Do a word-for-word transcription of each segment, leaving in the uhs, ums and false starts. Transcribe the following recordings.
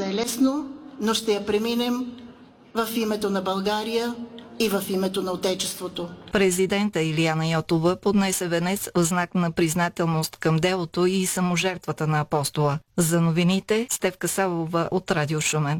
да е лесно, но ще я преминем в името на България и в името на Отечеството. Президента Илияна Йотова поднесе венец в знак на признателност към делото и саможертвата на апостола. За новините Стефка Савова от Радио Шумен.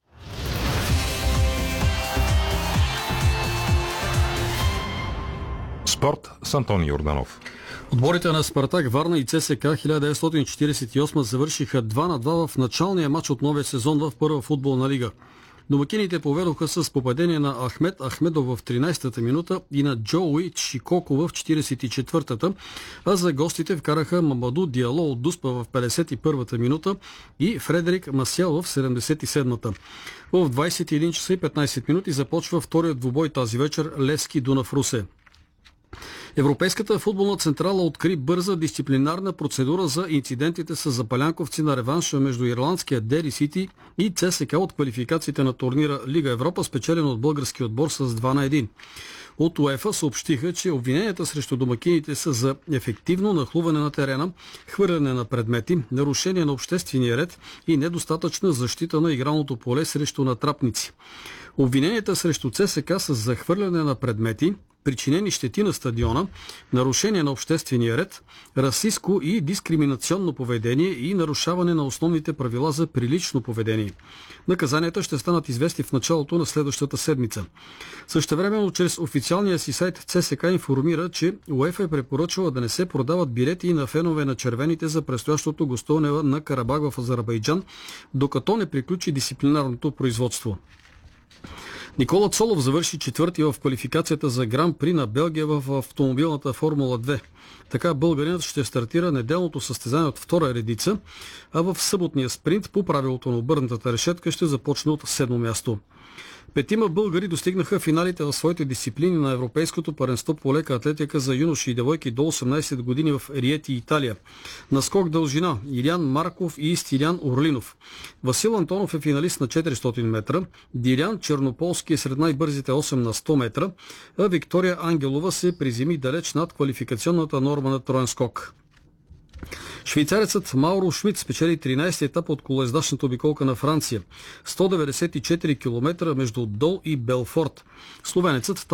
Спорт с Антони Йорданов. Отборите на Спартак, Варна и ЦСКА хиляда деветстотин четиридесет и осма завършиха два на два в началния матч от новия сезон в Първа футболна лига. Домакините поведоха с попадение на Ахмед Ахмедов в тринадесетата минута и на Джоуи Чикоко в четиридесет и четвъртата, а за гостите вкараха Мамаду Диало от Дуспа в петдесет и първата минута и Фредерик Масял в седемдесет и седмата. В двадесет и един часа и петнадесет минути започва вторият двубой тази вечер Левски Дунав Русе. Европейската футболна централа откри бърза дисциплинарна процедура за инцидентите с запалянковци на реванша между ирландския Дери Сити и ЦСКА от квалификациите на турнира Лига Европа, спечелен от българския отбор с два на един. От УЕФА съобщиха, че обвиненията срещу домакините са за ефективно нахлуване на терена, хвърляне на предмети, нарушение на обществения ред и недостатъчна защита на игралното поле срещу натрапници. Обвиненията срещу ЦСКА са за хвърляне на предмети, причинени щети на стадиона, нарушение на обществения ред, расистко и дискриминационно поведение и нарушаване на основните правила за прилично поведение. Наказанията ще станат известни в началото на следващата седмица. Същевременно, чрез официалния си сайт ЦСКА информира, че УЕФА е препоръчала да не се продават билети на фенове на червените за предстоящото гостуване на Карабаг в Азербайджан, докато не приключи дисциплинарното производство. Никола Цолов завърши четвърти в квалификацията за Гран-при на Белгия в автомобилната Формула две. Така българинът ще стартира неделното състезание от втора редица, а в съботния спринт по правилото на обърнатата решетка ще започне от седмо място. Петима българи достигнаха финалите в своите дисциплини на Европейското паренство по лека атлетика за юноши и девойки до осемнадесет години в Риети, Италия. На скок дължина Илян Марков и Стилян Орлинов. Васил Антонов е финалист на четиристотин метра, Дилян Чернополски е сред най-бързите осем на сто метра, а Виктория Ангелова се приземи далеч над квалификационната норма на троен скок. Швейцарецът Мауро Шмидт спечели тринадесети етап от колоездачната обиколка на Франция. сто деветдесет и четири километра между Дол и Белфорт. Словенецът